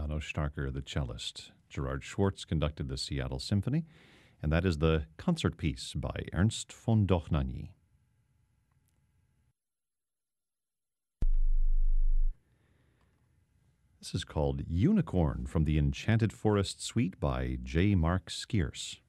Janos Starker, the cellist. Gerard Schwartz conducted the Seattle Symphony, and that is the concert piece by Ernst von Dohnanyi. This is called Unicorn from the Enchanted Forest Suite by J. Mark Skeers.